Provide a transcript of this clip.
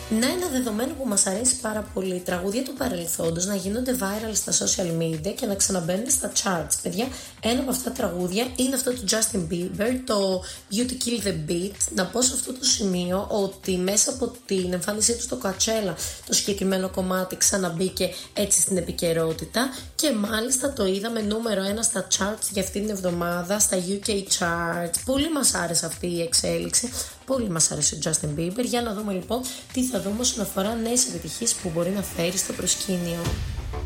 Να, ένα δεδομένο που μας αρέσει πάρα πολύ, τραγούδια του παρελθόντος να γίνονται viral στα social media και να ξαναμπαίνουν στα charts. Παιδιά, ένα από αυτά τα τραγούδια είναι αυτό του Justin Bieber, το You to Kill the Beat. Να πω σε αυτό το σημείο ότι μέσα από την εμφάνισή του στο Coachella το συγκεκριμένο κομμάτι ξαναμπήκε έτσι στην επικαιρότητα και μάλιστα το είδαμε νούμερο 1 στα charts για αυτή την εβδομάδα, στα UK charts. Πολύ μας άρεσε αυτή η εξέλιξη. Πολύ μας άρεσε ο Justin Bieber. Για να δούμε λοιπόν τι θα δούμε όσον αφορά νέες επιτυχίες που μπορεί να φέρει στο προσκήνιο.